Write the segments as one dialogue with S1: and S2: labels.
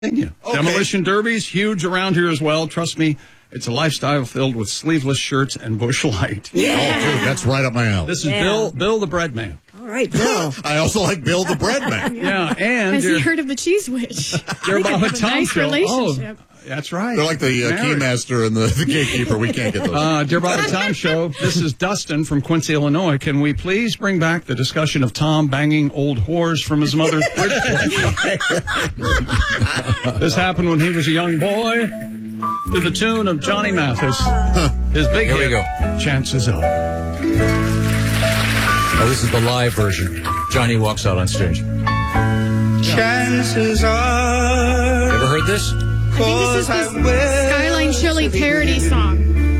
S1: Okay. Demolition derbies, huge around here as well. Trust me, it's a lifestyle filled with sleeveless shirts and Busch Light.
S2: Yeah.
S3: Oh, dude, that's right up my alley.
S1: This is Bill the Bread Man.
S2: All right, Bill.
S3: I also like Bill the Bread Man.
S1: Yeah, and
S4: Has he heard of the Cheese Witch?
S1: You're
S4: We could
S1: about
S4: have
S1: a
S4: a
S1: Tom
S4: nice
S1: show.
S4: relationship.
S1: Oh, that's right.
S3: They're like the keymaster and the gatekeeper. We can't get those.
S1: Dear Bob and Tom Show, this is Dustin from Quincy, Illinois. Can we please bring back the discussion of Tom banging old whores from his mother's bridge? This happened when he was a young boy to the tune of Johnny Mathis. His big
S5: Here we
S1: hit,
S5: go.
S1: Chances Are.
S5: Oh, this is the live version. Johnny walks out on stage.
S6: Chances are.
S5: Ever heard this?
S4: I think this is the Skyline Chili parody song.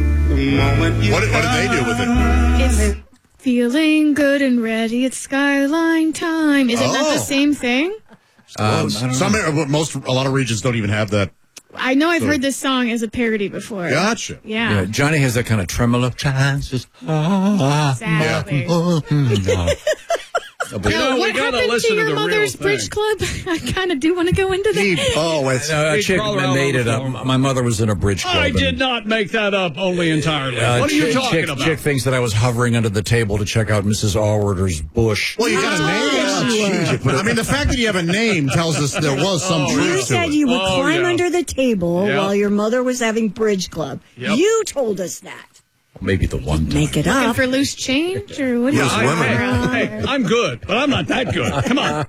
S3: What did they do with it?
S4: It's feeling good and ready. It's Skyline time. Isn't that the same thing?
S3: A lot of regions don't even have that.
S4: I know I've heard this song as a parody before.
S3: Gotcha.
S4: Yeah.
S5: Johnny has that kind of tremolo. Chances.
S4: Exactly.
S1: You know,
S4: What
S1: we gotta
S4: happened
S1: listen
S4: to your
S1: the real
S4: mother's
S1: thing.
S4: bridge club? I kind of do want to go into that.
S5: A chick made it up. My mother was in a bridge club.
S1: I did not make that up only entirely. What are you talking about?
S5: Chick thinks that I was hovering under the table to check out Mrs. Allworder's bush.
S3: Well, you got a name. I mean, the fact that you have a name tells us there was some
S2: You
S3: truth to
S2: said
S3: it.
S2: you would climb under the table
S1: Yeah.
S2: while your mother was having bridge club.
S1: Yep.
S2: You told us that.
S5: Maybe the one time.
S2: Make it
S4: Looking
S2: up.
S4: for loose change or what?
S1: Hey, I'm good, but I'm not that good. Come on.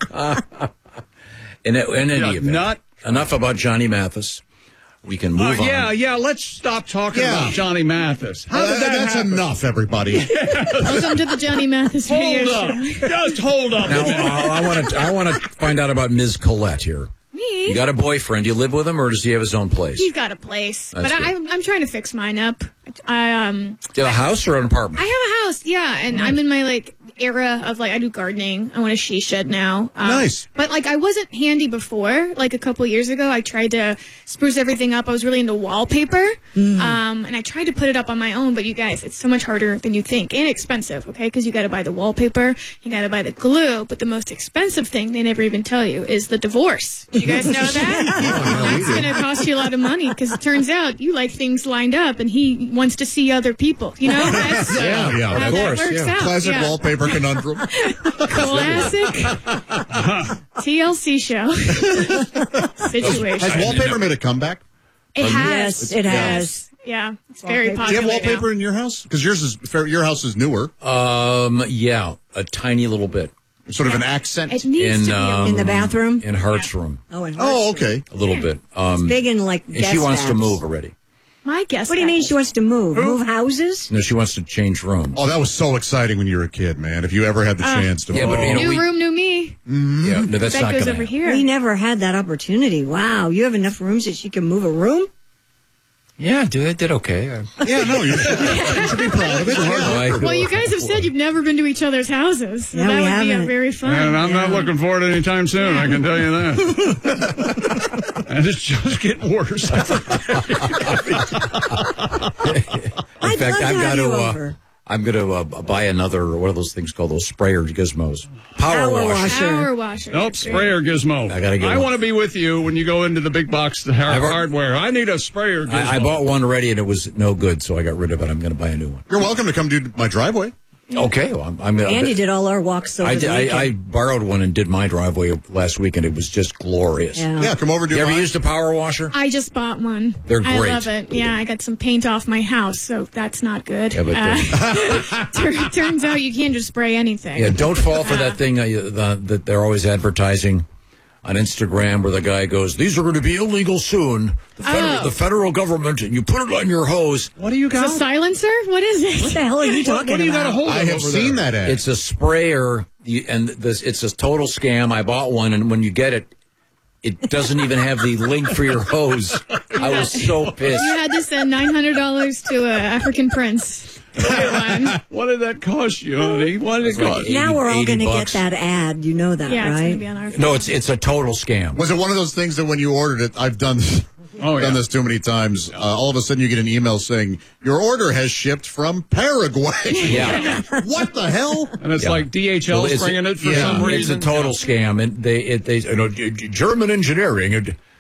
S5: In any event,
S1: not.
S5: Enough about Johnny Mathis. We can move on.
S1: Yeah, let's stop talking about Johnny Mathis. How did that
S3: That's
S1: happen?
S3: enough, everybody.
S4: Welcome to the Johnny Mathis radio
S1: Hold up.
S4: show.
S1: Just hold up.
S5: Now, I want to find out about Ms. Colette here.
S4: Me?
S5: You got a boyfriend. Do you live with him, or does he have his own place?
S4: He's got a place,
S5: That's
S4: but
S5: good.
S4: I'm trying to fix mine up.
S5: Do you have a house or an apartment?
S4: I have a house, yeah, and I'm in my era of I do gardening. I want a she shed now.
S3: Nice.
S4: But I wasn't handy before. A couple years ago, I tried to spruce everything up. I was really into wallpaper, and I tried to put it up on my own. But you guys, it's so much harder than you think, and expensive. Okay, because you got to buy the wallpaper, you got to buy the glue. But the most expensive thing they never even tell you is the divorce. Did you guys know that? That's going to cost you a lot of money because it turns out you like things lined up, and he wants to see other people. You know, that's
S3: of
S4: how
S3: course.
S4: that works out.
S3: Classic
S4: yeah.
S3: wallpaper conundrum.
S4: Classic TLC show situation.
S3: Has wallpaper made a comeback?
S4: It has.
S2: Yes, it has.
S4: Yeah, it's very
S2: Wallpaper.
S4: popular.
S3: Do you have wallpaper
S4: now.
S3: in your house? Because your house is newer.
S5: Yeah, a tiny little bit.
S3: Sort of an accent.
S4: It needs to be.
S2: In the bathroom?
S5: In Hart's room,
S2: Oh, in
S3: Oh, okay.
S5: a little bit.
S2: big in
S5: And she
S2: guest
S5: wants to
S2: baths.
S5: move already.
S4: My guess.
S2: What do you mean she wants to move? Move houses?
S5: No, she wants to change rooms.
S3: Oh, that was so exciting when you were a kid, man. If you ever had the chance to.
S5: Yeah, but you know,
S4: New room, new me.
S5: Yeah, no, that's
S4: That
S5: not
S4: goes
S5: going
S4: over
S5: to
S4: here.
S2: We never had that opportunity. Wow, you have enough rooms that she can move a room?
S5: Yeah, dude, I did okay.
S3: Yeah, no, you should be proud of it.
S4: Well, you guys have said you've never been to each other's houses. So
S2: Yeah,
S4: that
S2: we
S4: would be
S2: haven't.
S4: very fun.
S1: And I'm not looking for it anytime soon, I can tell you that. And it's just getting worse.
S5: In fact,
S2: love to have you over.
S5: I'm going to buy another, what are those things called? Those sprayer gizmos. Power washer.
S4: Power washer.
S1: Nope, sprayer gizmo.
S5: I gotta get
S1: I
S5: one.
S1: want to be with you when you go into the big box hardware. I need a sprayer gizmo.
S5: I bought one already and it was no good, so I got rid of it. I'm going to buy a new one.
S3: You're welcome to come do my driveway.
S5: Okay, well, I'm
S2: Andy did all our walks over the weekend.
S5: I borrowed one and did my driveway last week, and it was just glorious.
S3: Yeah, come over. Do
S5: You ever
S3: mine.
S5: used a power washer?
S4: I just bought one.
S5: They're
S4: I
S5: great.
S4: love it. Yeah, I got some paint off my house, so that's not good.
S5: Yeah, but
S4: Turns out you can't just spray anything.
S5: Yeah, don't fall for that thing that they're always advertising on Instagram where the guy goes, "These are going to be illegal soon. The federal government," and you put it on your hose.
S1: What do you
S4: It's a
S1: got?
S4: silencer? What is it?
S2: What the hell are you talking
S1: What do you got
S2: about?
S1: to hold
S3: I
S1: of
S3: have
S1: over
S3: seen
S1: there?
S3: that ad.
S5: It's a sprayer, it's a total scam. I bought one, and when you get it, it doesn't even have the link for your hose. I was so pissed.
S4: You had to send $900 to an African prince.
S1: What did that cost you, honey? What did it cost?
S2: Now we're all going to get
S5: $80.
S2: that ad. You know that,
S4: Yeah, it's going to
S2: right?
S4: be on our phone.
S5: No, it's a total scam.
S3: Was it one of those things that when you ordered it, I've done done this too many times, all of a sudden you get an email saying, your order has shipped from Paraguay.
S5: Yeah.
S3: What the hell?
S1: And it's like DHL's bringing it for some
S5: It's
S1: reason.
S5: a total scam, and they German engineering.